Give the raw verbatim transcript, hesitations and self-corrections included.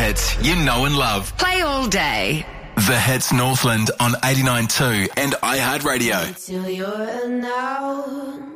hits you know and love. Play all day. The Hits Northland on eighty-nine point two and iHeartRadio. Till you're now.